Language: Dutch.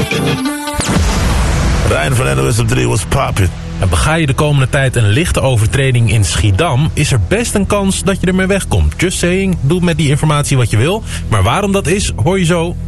Rijn van NOS op 3 was poppin'. En bega je de komende tijd een lichte overtreding in Schiedam, is er best een kans dat je ermee wegkomt. Just saying, doe met die informatie wat je wil. Maar waarom dat is, hoor je zo.